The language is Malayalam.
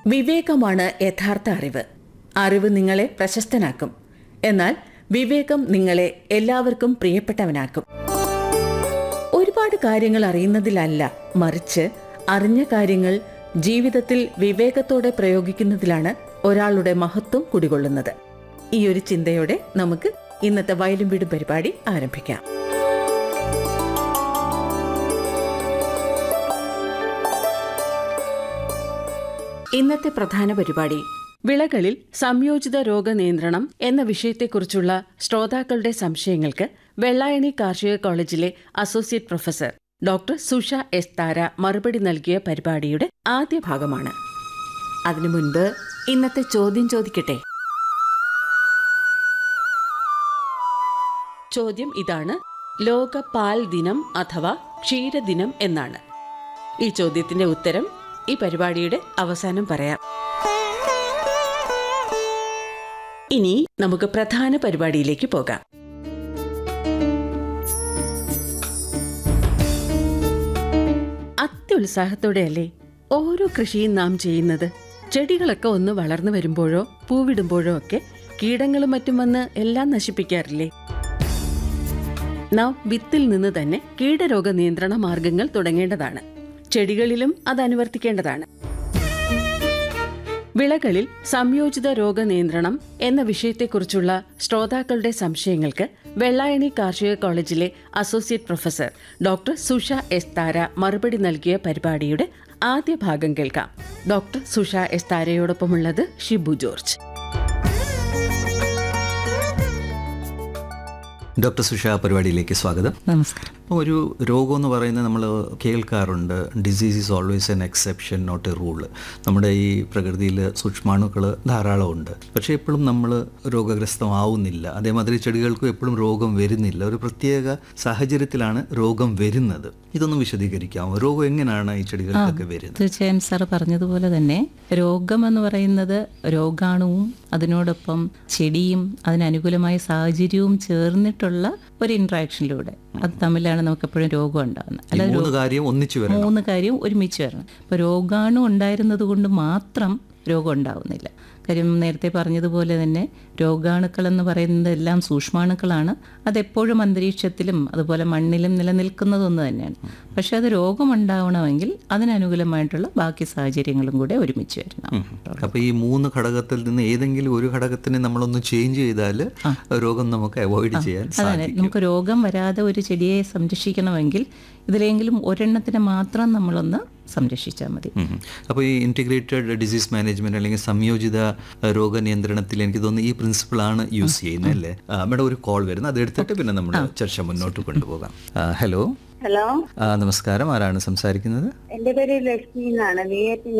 വിവേകമാണ് യഥാർത്ഥ അറിവ്. അറിവ് നിങ്ങളെ പ്രശസ്തനാക്കും. എന്നാൽ വിവേകം നിങ്ങളെ എല്ലാവർക്കും പ്രിയപ്പെട്ടവനാക്കും. ഒരുപാട് കാര്യങ്ങൾ അറിയുന്നതിലല്ല, മറിച്ച് അറിഞ്ഞ കാര്യങ്ങൾ ജീവിതത്തിൽ വിവേകത്തോടെ പ്രയോഗിക്കുന്നതിലാണ് ഒരാളുടെ മഹത്വം കുടികൊള്ളുന്നത്. ഈ ഒരു ചിന്തയോടെ നമുക്ക് ഇന്നത്തെ വയലും വീടും പരിപാടി ആരംഭിക്കാം. ഇന്നത്തെ പ്രധാന പരിപാടി വിളകളിൽ സംയോജിത രോഗനിയന്ത്രണം എന്ന വിഷയത്തെക്കുറിച്ചുള്ള ശ്രോതാക്കളുടെ സംശയങ്ങൾക്ക് വെള്ളായണി കാർഷിക കോളേജിലെ അസോസിയേറ്റ് പ്രൊഫസർ ഡോക്ടർ സുഷ എസ് താര മറുപടി നൽകിയ പരിപാടിയുടെ ആദ്യ ഭാഗമാണ്. അതിനു മുൻപ് ഇന്നത്തെ ചോദ്യം ചോദിക്കട്ടെ. ചോദ്യം ഇതാണ്: ലോക പാൽ ദിനം അഥവാ ക്ഷീരദിനം എന്നാണ്. ഈ ചോദ്യത്തിന്റെ ഉത്തരം ഈ പരിപാടിയുടെ അവസാനം പറയാം. ഇനി നമുക്ക് പ്രധാന പരിപാടിയിലേക്ക് പോകാം. അത്യുത്സാഹത്തോടെയല്ലേ ഓരോ കൃഷിയും നാം ചെയ്യുന്നത്? ചെടികളൊക്കെ ഒന്ന് വളർന്നു വരുമ്പോഴോ പൂവിടുമ്പോഴോ ഒക്കെ കീടങ്ങളും മറ്റും വന്ന് എല്ലാം നശിപ്പിക്കാറില്ലേ? നാം വിത്തിൽ നിന്ന് തന്നെ കീടരോഗ നിയന്ത്രണ മാർഗങ്ങൾ തുടങ്ങേണ്ടതാണ്. ചെടികളിലും അത് അനുവർത്തിക്കേണ്ടതാണ്. വിളകളിൽ സംയോജിത രോഗനിയന്ത്രണം എന്ന വിഷയത്തെക്കുറിച്ചുള്ള ശ്രോതാക്കളുടെ സംശയങ്ങൾക്ക് വെള്ളായണി കാർഷിക കോളേജിലെ അസോസിയേറ്റ് പ്രൊഫസർ ഡോക്ടർ സുഷ എസ് താര മറുപടി നൽകിയ പരിപാടിയുടെ ആദ്യ ഭാഗം കേൾക്കാം. ഡോക്ടർ സുഷ എസ് താരയോടൊപ്പമുള്ളത് ഷിബു ജോർജ്. ഡോക്ടർ സുഷ, പരിപാടിയിലേക്ക് സ്വാഗതം. നമസ്കാരം. ഒരു രോഗം എന്ന് പറയുന്നത് നമ്മൾ കേൾക്കാറുണ്ട്, disease is always N exception not A rule. നമ്മുടെ ഈ പ്രകൃതിയിൽ സൂക്ഷ്മാണുക്കൾ ധാരാളമുണ്ട്, പക്ഷേ എപ്പോഴും നമ്മൾ രോഗഗ്രസ്തമാവുന്നില്ല. അതേമാതിരി ചെടികൾക്കും എപ്പോഴും രോഗം വരുന്നില്ല. ഒരു പ്രത്യേക സാഹചര്യത്തിലാണ് രോഗം വരുന്നത്. ഇതൊന്നും വിശദീകരിക്കാമോ? രോഗം എങ്ങനെയാണ് ഈ ചെടികൾക്കൊക്കെ വരുന്നത്? തീർച്ചയായും സാർ പറഞ്ഞതുപോലെ തന്നെ രോഗം എന്ന് പറയുന്നത് രോഗാണുവും അതിനോടൊപ്പം ചെടിയും അതിനനുകൂലമായ സാഹചര്യവും ചേർന്നിട്ടുള്ള ഒരു ഇന്ററാക്ഷനിലൂടെ അത് തമ്മിലാണ് നമുക്ക് എപ്പോഴും രോഗം ഉണ്ടാകുന്നത്. അല്ലാതെ മൂന്ന് കാര്യം ഒരുമിച്ച് വരണം. ഇപ്പോൾ രോഗാണു ഉണ്ടായിരുന്നത് കൊണ്ട് മാത്രം രോഗം ഉണ്ടാവുന്നില്ല. കാര്യം നേരത്തെ പറഞ്ഞതുപോലെ തന്നെ രോഗാണുക്കൾ എന്ന് പറയുന്നത് എല്ലാം സൂക്ഷ്മാണുക്കളാണ്. അതെപ്പോഴും അന്തരീക്ഷത്തിലും അതുപോലെ മണ്ണിലും നിലനിൽക്കുന്നതൊന്നു തന്നെയാണ്. പക്ഷെ അത് രോഗമുണ്ടാവണമെങ്കിൽ അതിനനുകൂലമായിട്ടുള്ള ബാക്കി സാഹചര്യങ്ങളും കൂടെ ഒരുമിച്ച് വരണം. അപ്പോൾ ഈ മൂന്ന് ഘടകത്തിൽ നിന്ന് ഏതെങ്കിലും ഒരു ഘടകത്തിനെ നമ്മളൊന്ന് ചേഞ്ച് ചെയ്താൽ രോഗം നമുക്ക് അവോയ്ഡ് ചെയ്യാൻ സാധിക്കും. നമുക്ക് രോഗം വരാതെ ഒരു ചെടിയെ സംരക്ഷിക്കണമെങ്കിൽ ഇതിലെങ്കിലും ഒരെണ്ണത്തിനെ മാത്രം നമ്മളൊന്ന് സംരക്ഷിച്ചാൽ മതി. അപ്പോൾ ഈ ഇൻറ്റിഗ്രേറ്റഡ് ഡിസീസ് മാനേജ്മെന്റ് അല്ലെങ്കിൽ സംയോജിത രോഗനിയന്ത്രണത്തിൽ എനിക്ക് തോന്നുന്നു ഈ പ്രിൻസിപ്പിളാണ് യൂസ് ചെയ്യുന്നത് അല്ലേ? നമ്മുടെ ഒരു കോൾ വരുന്നത്, അത് എടുത്തിട്ട് പിന്നെ നമ്മൾ ചർച്ച മുന്നോട്ട് കൊണ്ടുപോകാം. ഹലോ. ഹലോ, നമസ്കാരം. ആരാണ് സംസാരിക്കുന്നത്? എന്റെ പേര് ലക്ഷ്മി എന്നാണ്.